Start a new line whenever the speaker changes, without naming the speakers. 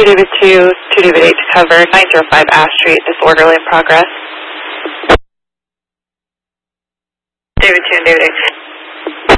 David 2 David 8 to cover 905 Ash Street, disorderly in progress. David 2 and David 8.